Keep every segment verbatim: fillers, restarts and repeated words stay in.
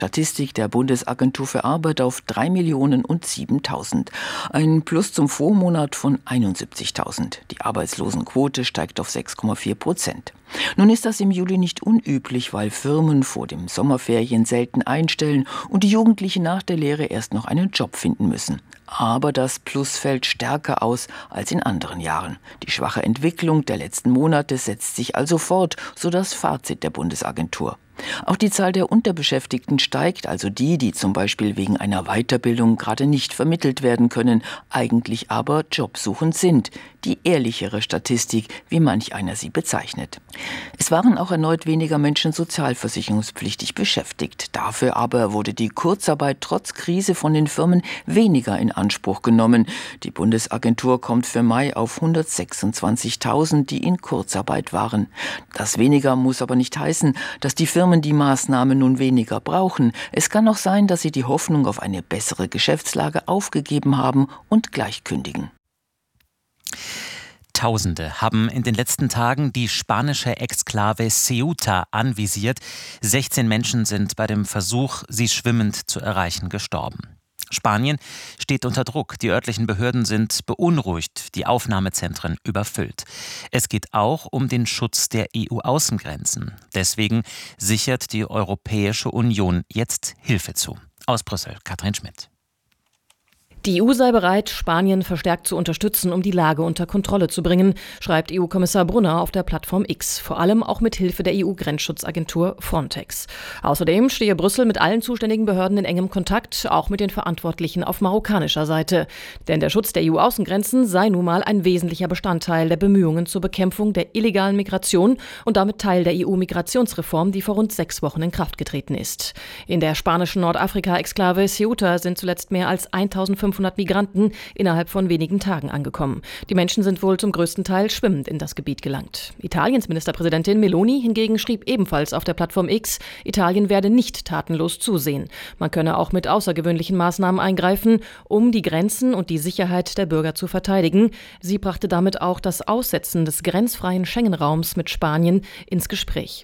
Statistik der Bundesagentur für Arbeit auf drei Millionen und siebentausend. Ein Plus zum Vormonat von einundsiebzigtausend. Die Arbeitslosenquote steigt auf sechs Komma vier Prozent. Nun ist das im Juli nicht unüblich, weil Firmen vor den Sommerferien selten einstellen und die Jugendlichen nach der Lehre erst noch einen Job finden müssen. Aber das Plus fällt stärker aus als in anderen Jahren. Die schwache Entwicklung der letzten Monate setzt sich also fort, so das Fazit der Bundesagentur. Auch die Zahl der Unterbeschäftigten steigt, also die, die zum Beispiel wegen einer Weiterbildung gerade nicht vermittelt werden können, eigentlich aber jobsuchend sind. Die ehrlichere Statistik, wie manch einer sie bezeichnet. Es waren auch erneut weniger Menschen sozialversicherungspflichtig beschäftigt. Dafür aber wurde die Kurzarbeit trotz Krise von den Firmen weniger in Anspruch genommen. Die Bundesagentur kommt für Mai auf hundertsechsundzwanzigtausend, die in Kurzarbeit waren. Das weniger muss aber nicht heißen, dass die Firmen die Maßnahme nun weniger brauchen. Es kann auch sein, dass sie die Hoffnung auf eine bessere Geschäftslage aufgegeben haben und gleich kündigen. Tausende haben in den letzten Tagen die spanische Exklave Ceuta anvisiert. sechzehn Menschen sind bei dem Versuch, sie schwimmend zu erreichen, gestorben. Spanien steht unter Druck. Die örtlichen Behörden sind beunruhigt, die Aufnahmezentren überfüllt. Es geht auch um den Schutz der E U-Außengrenzen. Deswegen sichert die Europäische Union jetzt Hilfe zu. Aus Brüssel, Katrin Schmidt. Die E U sei bereit, Spanien verstärkt zu unterstützen, um die Lage unter Kontrolle zu bringen, schreibt E U-Kommissar Brunner auf der Plattform X. Vor allem auch mit Hilfe der E U-Grenzschutzagentur Frontex. Außerdem stehe Brüssel mit allen zuständigen Behörden in engem Kontakt, auch mit den Verantwortlichen auf marokkanischer Seite. Denn der Schutz der E U-Außengrenzen sei nun mal ein wesentlicher Bestandteil der Bemühungen zur Bekämpfung der illegalen Migration und damit Teil der E U-Migrationsreform, die vor rund sechs Wochen in Kraft getreten ist. In der spanischen Nordafrika-Exklave Ceuta sind zuletzt mehr als eintausendfünfhundert Migranten innerhalb von wenigen Tagen angekommen. Die Menschen sind wohl zum größten Teil schwimmend in das Gebiet gelangt. Italiens Ministerpräsidentin Meloni hingegen schrieb ebenfalls auf der Plattform X, Italien werde nicht tatenlos zusehen. Man könne auch mit außergewöhnlichen Maßnahmen eingreifen, um die Grenzen und die Sicherheit der Bürger zu verteidigen. Sie brachte damit auch das Aussetzen des grenzfreien Schengen-Raums mit Spanien ins Gespräch.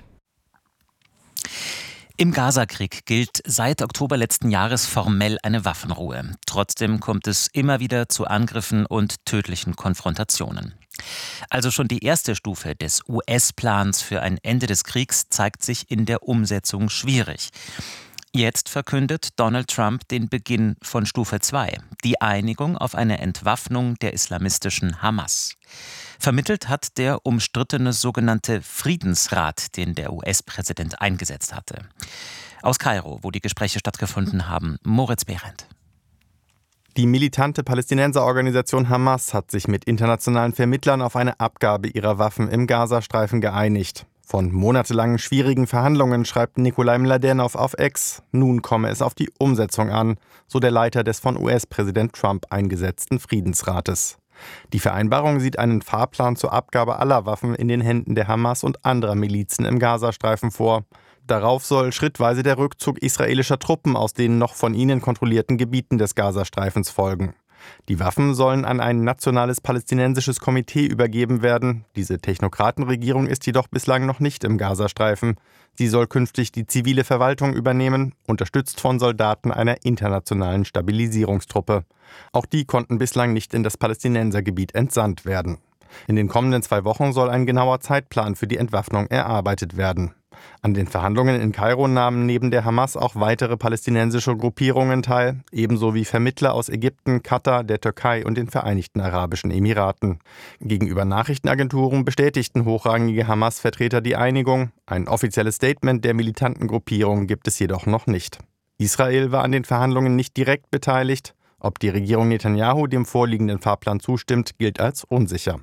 Im Gazakrieg gilt seit Oktober letzten Jahres formell eine Waffenruhe. Trotzdem kommt es immer wieder zu Angriffen und tödlichen Konfrontationen. Also schon die erste Stufe des U S-Plans für ein Ende des Kriegs zeigt sich in der Umsetzung schwierig. Jetzt verkündet Donald Trump den Beginn von Stufe zwei, die Einigung auf eine Entwaffnung der islamistischen Hamas. Vermittelt hat der umstrittene sogenannte Friedensrat, den der U S-Präsident eingesetzt hatte. Aus Kairo, wo die Gespräche stattgefunden haben, Moritz Behrendt. Die militante Palästinenserorganisation Hamas hat sich mit internationalen Vermittlern auf eine Abgabe ihrer Waffen im Gazastreifen geeinigt. Von monatelangen schwierigen Verhandlungen schreibt Nikolai Mladenov auf X, nun komme es auf die Umsetzung an, so der Leiter des von U S-Präsident Trump eingesetzten Friedensrates. Die Vereinbarung sieht einen Fahrplan zur Abgabe aller Waffen in den Händen der Hamas und anderer Milizen im Gazastreifen vor. Darauf soll schrittweise der Rückzug israelischer Truppen aus den noch von ihnen kontrollierten Gebieten des Gazastreifens folgen. Die Waffen sollen an ein nationales palästinensisches Komitee übergeben werden. Diese Technokratenregierung ist jedoch bislang noch nicht im Gazastreifen. Sie soll künftig die zivile Verwaltung übernehmen, unterstützt von Soldaten einer internationalen Stabilisierungstruppe. Auch die konnten bislang nicht in das Palästinensergebiet entsandt werden. In den kommenden zwei Wochen soll ein genauer Zeitplan für die Entwaffnung erarbeitet werden. An den Verhandlungen in Kairo nahmen neben der Hamas auch weitere palästinensische Gruppierungen teil, ebenso wie Vermittler aus Ägypten, Katar, der Türkei und den Vereinigten Arabischen Emiraten. Gegenüber Nachrichtenagenturen bestätigten hochrangige Hamas-Vertreter die Einigung. Ein offizielles Statement der militanten Gruppierung gibt es jedoch noch nicht. Israel war an den Verhandlungen nicht direkt beteiligt. Ob die Regierung Netanyahu dem vorliegenden Fahrplan zustimmt, gilt als unsicher.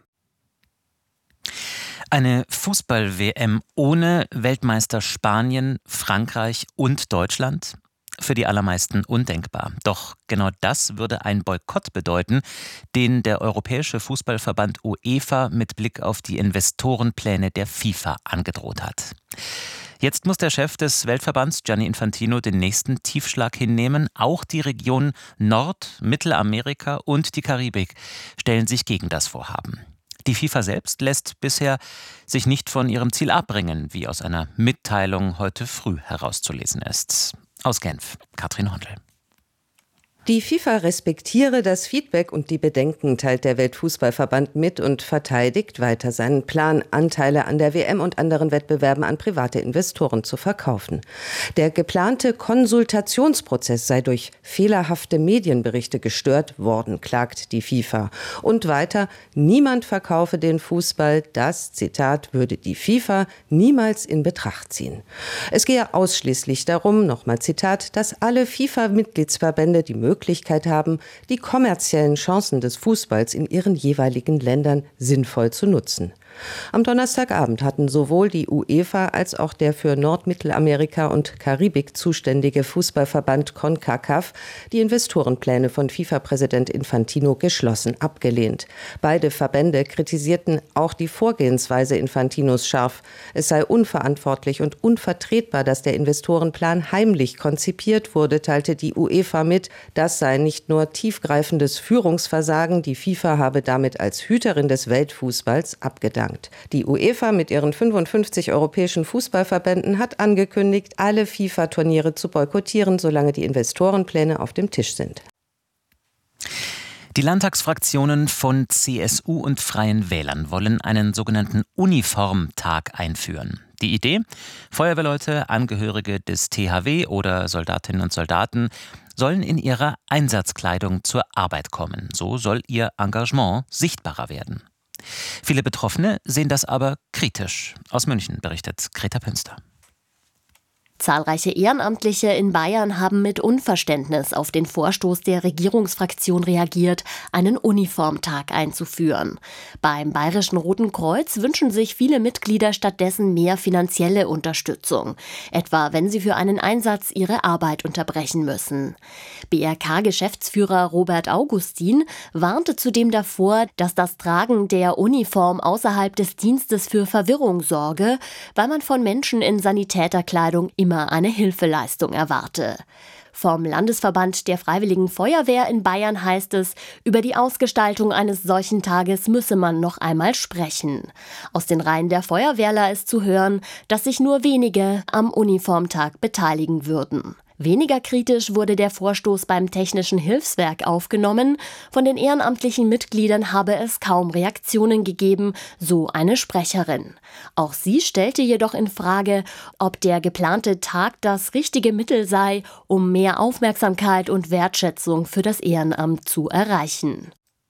Eine Fußball-W M ohne Weltmeister Spanien, Frankreich und Deutschland? Für die allermeisten undenkbar. Doch genau das würde ein Boykott bedeuten, den der Europäische Fußballverband UEFA mit Blick auf die Investorenpläne der FIFA angedroht hat. Jetzt muss der Chef des Weltverbands, Gianni Infantino, den nächsten Tiefschlag hinnehmen. Auch die Regionen Nord-, Mittelamerika und die Karibik stellen sich gegen das Vorhaben. Die FIFA selbst lässt bisher sich nicht von ihrem Ziel abbringen, wie aus einer Mitteilung heute früh herauszulesen ist. Aus Genf, Katrin Hondel. Die FIFA respektiere das Feedback und die Bedenken, teilt der Weltfußballverband mit und verteidigt weiter seinen Plan, Anteile an der W M und anderen Wettbewerben an private Investoren zu verkaufen. Der geplante Konsultationsprozess sei durch fehlerhafte Medienberichte gestört worden, klagt die FIFA. Und weiter, niemand verkaufe den Fußball, das, Zitat, würde die FIFA niemals in Betracht ziehen. Es gehe ausschließlich darum, nochmal Zitat, dass alle FIFA-Mitgliedsverbände die Möglichkeit Möglichkeit haben, die kommerziellen Chancen des Fußballs in ihren jeweiligen Ländern sinnvoll zu nutzen. Am Donnerstagabend hatten sowohl die UEFA als auch der für Nordmittelamerika und Karibik zuständige Fußballverband CONCACAF die Investorenpläne von FIFA-Präsident Infantino geschlossen abgelehnt. Beide Verbände kritisierten auch die Vorgehensweise Infantinos scharf. Es sei unverantwortlich und unvertretbar, dass der Investorenplan heimlich konzipiert wurde, teilte die UEFA mit. Das sei nicht nur tiefgreifendes Führungsversagen, die FIFA habe damit als Hüterin des Weltfußballs abgedankt. Die UEFA mit ihren fünfundfünfzig europäischen Fußballverbänden hat angekündigt, alle FIFA-Turniere zu boykottieren, solange die Investorenpläne auf dem Tisch sind. Die Landtagsfraktionen von C S U und Freien Wählern wollen einen sogenannten Uniformtag einführen. Die Idee? Feuerwehrleute, Angehörige des T H W oder Soldatinnen und Soldaten sollen in ihrer Einsatzkleidung zur Arbeit kommen. So soll ihr Engagement sichtbarer werden. Viele Betroffene sehen das aber kritisch. Aus München berichtet Greta Pünster. Zahlreiche Ehrenamtliche in Bayern haben mit Unverständnis auf den Vorstoß der Regierungsfraktion reagiert, einen Uniformtag einzuführen. Beim Bayerischen Roten Kreuz wünschen sich viele Mitglieder stattdessen mehr finanzielle Unterstützung, etwa wenn sie für einen Einsatz ihre Arbeit unterbrechen müssen. B R K-Geschäftsführer Robert Augustin warnte zudem davor, dass das Tragen der Uniform außerhalb des Dienstes für Verwirrung sorge, weil man von Menschen in Sanitäterkleidung immer eine Hilfeleistung erwarte. Vom Landesverband der Freiwilligen Feuerwehr in Bayern heißt es, über die Ausgestaltung eines solchen Tages müsse man noch einmal sprechen. Aus den Reihen der Feuerwehrler ist zu hören, dass sich nur wenige am Uniformtag beteiligen würden. Weniger kritisch wurde der Vorstoß beim Technischen Hilfswerk aufgenommen. Von den ehrenamtlichen Mitgliedern habe es kaum Reaktionen gegeben, so eine Sprecherin. Auch sie stellte jedoch in Frage, ob der geplante Tag das richtige Mittel sei, um mehr Aufmerksamkeit und Wertschätzung für das Ehrenamt zu erreichen.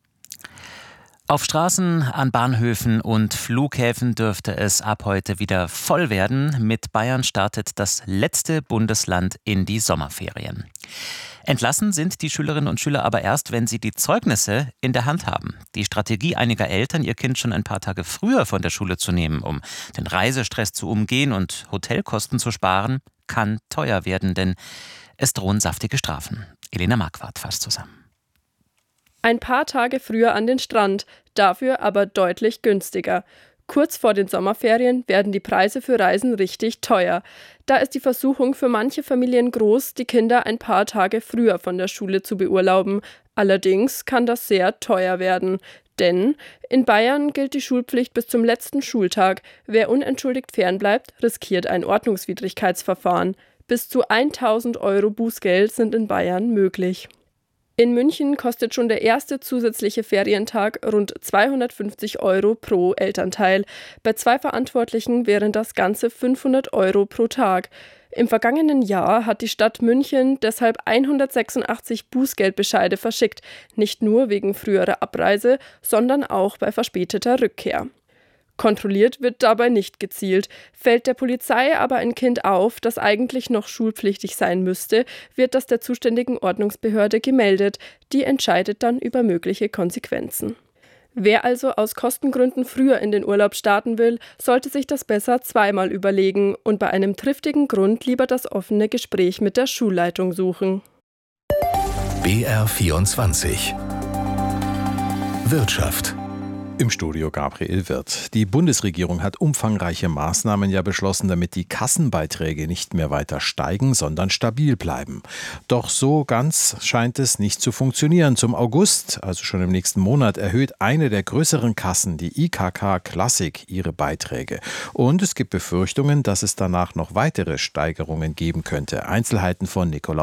Auf Straßen, an Bahnhöfen und Flughäfen dürfte es ab heute wieder voll werden. Mit Bayern startet das letzte Bundesland in die Sommerferien. Entlassen sind die Schülerinnen und Schüler aber erst, wenn sie die Zeugnisse in der Hand haben. Die Strategie einiger Eltern, ihr Kind schon ein paar Tage früher von der Schule zu nehmen, um den Reisestress zu umgehen und Hotelkosten zu sparen, kann teuer werden, denn es drohen saftige Strafen. Elena Marquardt fasst zusammen. Ein paar Tage früher an den Strand, dafür aber deutlich günstiger. Kurz vor den Sommerferien werden die Preise für Reisen richtig teuer. Da ist die Versuchung für manche Familien groß, die Kinder ein paar Tage früher von der Schule zu beurlauben. Allerdings kann das sehr teuer werden. Denn in Bayern gilt die Schulpflicht bis zum letzten Schultag. Wer unentschuldigt fernbleibt, riskiert ein Ordnungswidrigkeitsverfahren. Bis zu tausend Euro Bußgeld sind in Bayern möglich. In München kostet schon der erste zusätzliche Ferientag rund zweihundertfünfzig Euro pro Elternteil. Bei zwei Verantwortlichen wären das ganze fünfhundert Euro pro Tag. Im vergangenen Jahr hat die Stadt München deshalb hundertsechsundachtzig Bußgeldbescheide verschickt, nicht nur wegen früherer Abreise, sondern auch bei verspäteter Rückkehr. Kontrolliert wird dabei nicht gezielt. Fällt der Polizei aber ein Kind auf, das eigentlich noch schulpflichtig sein müsste, wird das der zuständigen Ordnungsbehörde gemeldet. Die entscheidet dann über mögliche Konsequenzen. Wer also aus Kostengründen früher in den Urlaub starten will, sollte sich das besser zweimal überlegen und bei einem triftigen Grund lieber das offene Gespräch mit der Schulleitung suchen. B R vierundzwanzig Wirtschaft. Im Studio Gabriel Wirth. Die Bundesregierung hat umfangreiche Maßnahmen ja beschlossen, damit die Kassenbeiträge nicht mehr weiter steigen, sondern stabil bleiben. Doch so ganz scheint es nicht zu funktionieren. Zum August, also schon im nächsten Monat, erhöht eine der größeren Kassen, die I K K Klassik, ihre Beiträge. Und es gibt Befürchtungen, dass es danach noch weitere Steigerungen geben könnte. Einzelheiten von Nikolaus